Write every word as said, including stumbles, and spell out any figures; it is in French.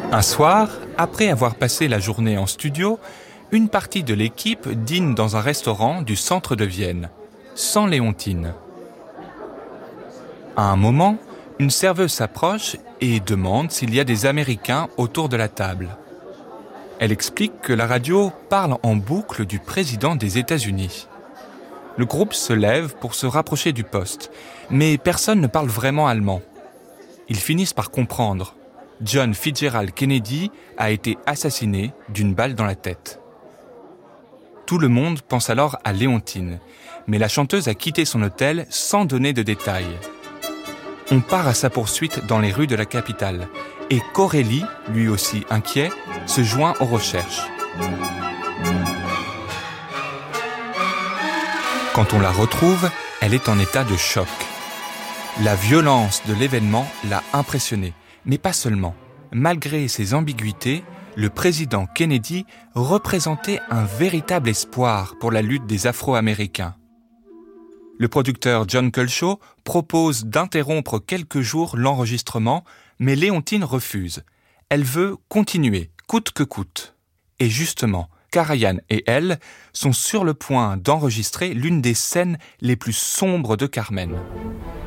Un soir, après avoir passé la journée en studio, une partie de l'équipe dîne dans un restaurant du centre de Vienne, sans Léontine. À un moment, une serveuse s'approche et demande s'il y a des Américains autour de la table. Elle explique que la radio parle en boucle du président des États-Unis. Le groupe se lève pour se rapprocher du poste, mais personne ne parle vraiment allemand. Ils finissent par comprendre. John Fitzgerald Kennedy a été assassiné d'une balle dans la tête. Tout le monde pense alors à Léontine, mais la chanteuse a quitté son hôtel sans donner de détails. On part à sa poursuite dans les rues de la capitale, et Corelli, lui aussi inquiet, se joint aux recherches. Quand on la retrouve, elle est en état de choc. La violence de l'événement l'a impressionnée, mais pas seulement. Malgré ses ambiguïtés, le président Kennedy représentait un véritable espoir pour la lutte des Afro-Américains. Le producteur John Culshaw propose d'interrompre quelques jours l'enregistrement, mais Léontine refuse. Elle veut continuer, coûte que coûte. Et justement, Karajan et elle sont sur le point d'enregistrer l'une des scènes les plus sombres de Carmen.